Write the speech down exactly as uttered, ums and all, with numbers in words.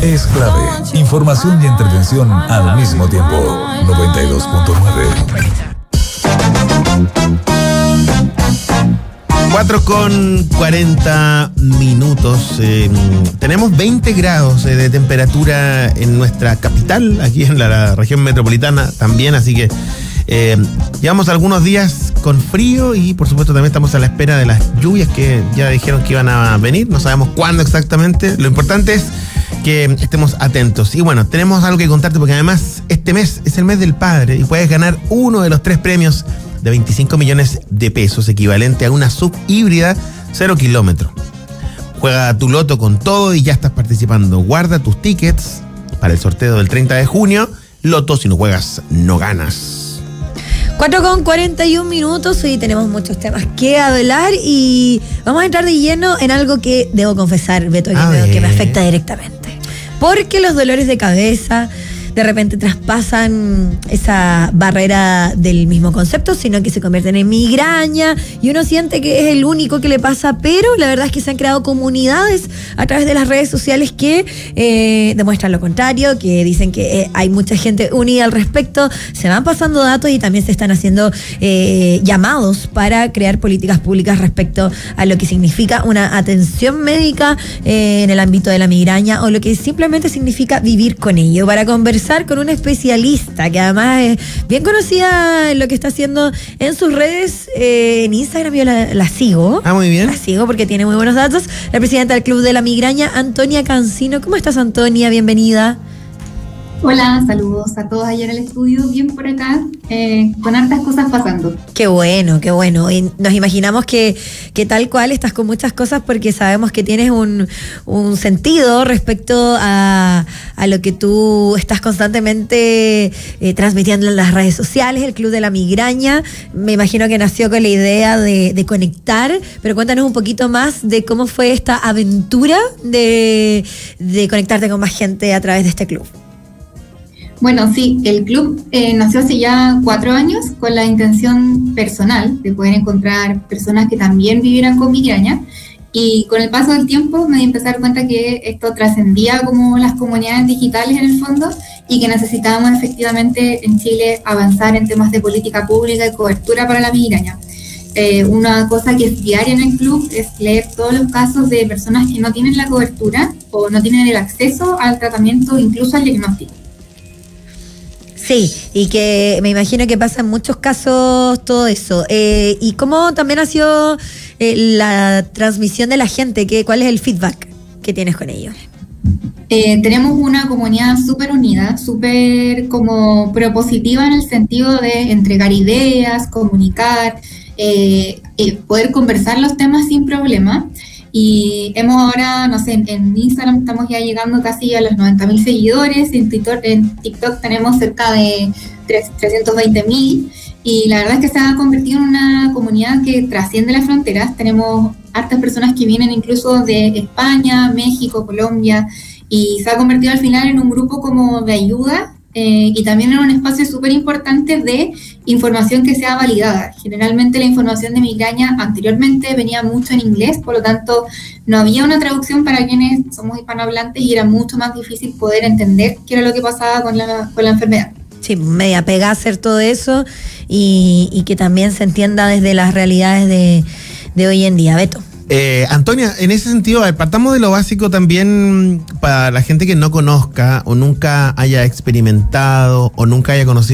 es clave. Información y entretención al mismo tiempo. noventa y dos punto nueve. cuatro con cuarenta minutos. Eh, tenemos veinte grados eh, de temperatura en nuestra capital, aquí en la, la región metropolitana también, así que eh, llevamos algunos días con frío y por supuesto también estamos a la espera de las lluvias que ya dijeron que iban a venir, no sabemos cuándo exactamente. Lo importante es que estemos atentos. Y bueno, tenemos algo que contarte porque además este mes es el mes del padre y puedes ganar uno de los tres premios de veinticinco millones de pesos, equivalente a una sub híbrida cero kilómetros. Juega tu loto con todo y ya estás participando. Guarda tus tickets para el sorteo del treinta de junio. Loto, si no juegas, no ganas. cuatro con cuarenta y un minutos y tenemos muchos temas que hablar y vamos a entrar de lleno en algo que debo confesar, Beto, que, me, que me afecta directamente. Porque los dolores de cabeza de repente traspasan esa barrera del mismo concepto, sino que se convierten en migraña y uno siente que es el único que le pasa, pero la verdad es que se han creado comunidades a través de las redes sociales que eh, demuestran lo contrario, que dicen que eh, hay mucha gente unida al respecto, se van pasando datos y también se están haciendo eh, llamados para crear políticas públicas respecto a lo que significa una atención médica eh, en el ámbito de la migraña o lo que simplemente significa vivir con ello. Para conversar con una especialista que además es bien conocida en lo que está haciendo en sus redes, eh, en Instagram yo la, la sigo. Ah, muy bien. La sigo porque tiene muy buenos datos. La presidenta del Club de la Migraña, Antonia Cancino. ¿Cómo estás, Antonia? Bienvenida. Hola, saludos a todos allá en el estudio, bien por acá, eh, con hartas cosas pasando. Qué bueno, qué bueno. Y nos imaginamos que, que tal cual estás con muchas cosas porque sabemos que tienes un, un sentido respecto a, a lo que tú estás constantemente eh, transmitiendo en las redes sociales, el Club de la Migraña. Me imagino que nació con la idea de, de conectar, pero cuéntanos un poquito más de cómo fue esta aventura de, de conectarte con más gente a través de este club. Bueno, sí, el club eh, nació hace ya cuatro años con la intención personal de poder encontrar personas que también vivieran con migraña y con el paso del tiempo me di a dar cuenta que esto trascendía como las comunidades digitales en el fondo y que necesitábamos efectivamente en Chile avanzar en temas de política pública y cobertura para la migraña. Eh, una cosa que es diaria en el club es leer todos los casos de personas que no tienen la cobertura o no tienen el acceso al tratamiento, incluso al diagnóstico. Sí, y que me imagino que pasa en muchos casos todo eso. Eh, ¿Y cómo también ha sido eh, la transmisión de la gente? ¿Qué, ¿Cuál es el feedback que tienes con ellos? Eh, tenemos una comunidad súper unida, súper como propositiva en el sentido de entregar ideas, comunicar, eh, eh, poder conversar los temas sin problema. Y hemos ahora, no sé, en, en Instagram estamos ya llegando casi a los noventa mil seguidores, en TikTok, en TikTok tenemos cerca de trescientos veinte mil y la verdad es que se ha convertido en una comunidad que trasciende las fronteras. Tenemos hartas personas que vienen incluso de España, México, Colombia y se ha convertido al final en un grupo como de ayuda. Eh, y también en un espacio súper importante de información que sea validada. Generalmente la información de migraña anteriormente venía mucho en inglés, por lo tanto no había una traducción para quienes somos hispanohablantes y era mucho más difícil poder entender qué era lo que pasaba con la, con la enfermedad. Sí, media pega a hacer todo eso y, y que también se entienda desde las realidades de, de hoy en día. Beto. Eh, Antonia, en ese sentido, a ver, partamos de lo básico también para la gente que no conozca o nunca haya experimentado o nunca haya conocido